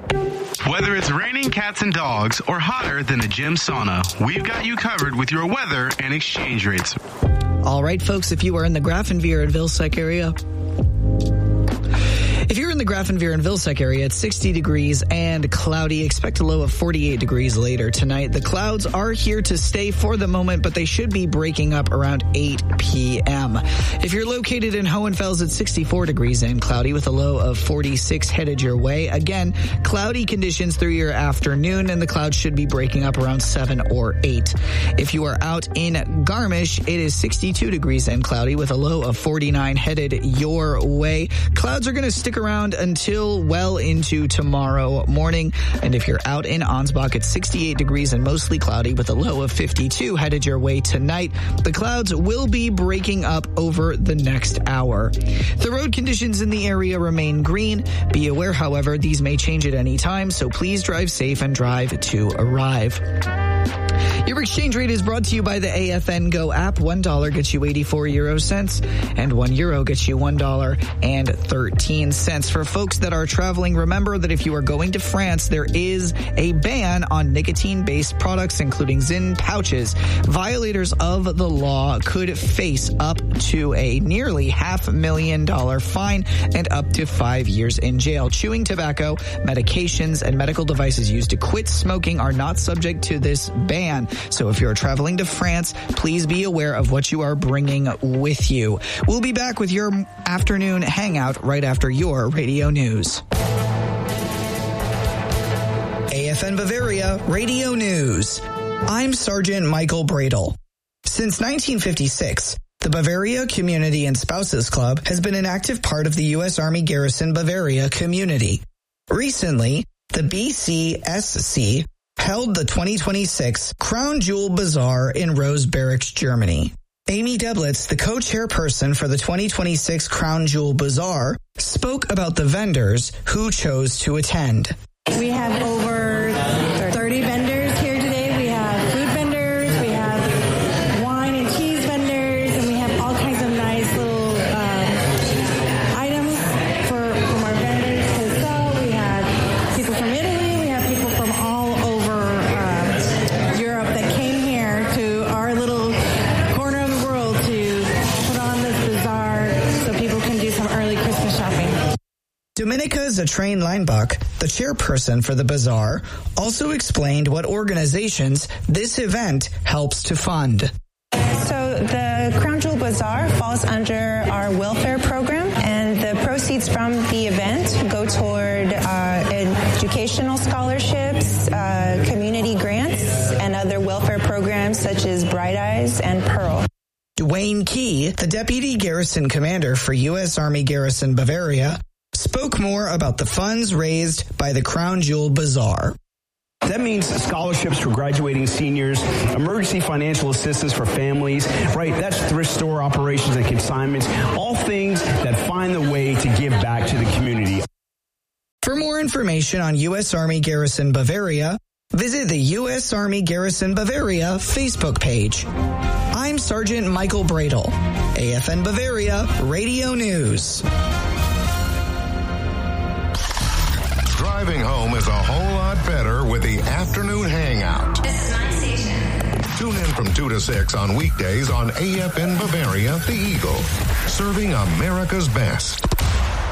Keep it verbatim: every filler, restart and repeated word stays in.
Whether it's raining cats and dogs or hotter than a gym sauna, we've got you covered with your weather and exchange rates. All right, folks, if you are in the Grafenweer and Vilseck area, If you're in the Grafenweer and Vilseck area, it's sixty degrees and cloudy. Expect a low of forty-eight degrees later tonight. The clouds are here to stay for the moment, but they should be breaking up around eight p.m. If you're located in Hohenfels, it's sixty-four degrees and cloudy with a low of forty-six headed your way. Again, cloudy conditions through your afternoon, and the clouds should be breaking up around seven or eight. If you are out in Garmisch, it is sixty-two degrees and cloudy with a low of forty-nine headed your way. Clouds are going to stick around until well into tomorrow morning. And if you're out in Ansbach, it's sixty-eight degrees and mostly cloudy with a low of fifty-two headed your way tonight. The clouds will be breaking up over the next hour. The road conditions in the area remain green. Be aware, however, these may change at any time, so please drive safe and drive to arrive. Your exchange rate is brought to you by the A F N Go app. One dollar gets you eighty-four euro cents, and one euro gets you one dollar and thirteen cents. For folks that are traveling, remember that if you are going to France, there is a ban on nicotine-based products, including Zyn pouches. Violators of the law could face up to a nearly half million dollar fine and up to five years in jail. Chewing tobacco, medications, and medical devices used to quit smoking are not subject to this ban. So if you're traveling to France, please be aware of what you are bringing with you. We'll be back with your afternoon hangout right after your radio news. A F N Bavaria Radio News. I'm Sergeant Michael Bradle. Since nineteen fifty-six, the Bavaria Community and Spouses Club has been an active part of the U S Army Garrison Bavaria community. Recently, the B C S C held the twenty twenty-six Crown Jewel Bazaar in Rose Barracks, Germany. Amy Deblitz, the co-chairperson for the twenty twenty-six Crown Jewel Bazaar, spoke about the vendors who chose to attend. We have over thirty vendors here today. We have food vendors, we have wine and cheese vendors, and we have all kinds of nice little um, items for from our vendors to sell. We have people from Italy, we have people from all over uh, Europe that came here to our little corner of the world to put on this bazaar so people can do some early Christmas shopping. Dominica Zatrain Leinbach, the chairperson for the bazaar, also explained what organizations this event helps to fund. So the Crown Jewel Bazaar falls under our welfare program, and the proceeds from the event go toward uh, educational scholarships, uh, community grants, and other welfare programs such as Bright Eyes and Pearl. Dwayne Key, the deputy garrison commander for U S Army Garrison Bavaria, spoke more about the funds raised by the Crown Jewel Bazaar. That means scholarships for graduating seniors, emergency financial assistance for families, right? That's thrift store operations and consignments, all things that find the way to give back to the community. For more information on U S Army Garrison Bavaria, visit the U S Army Garrison Bavaria Facebook page. I'm Sergeant Michael Bradle, A F N Bavaria Radio News. Driving home is a whole lot better with the afternoon hangout. This is my station. Tune in from two to six on weekdays on A F N Bavaria, The Eagle, serving America's best.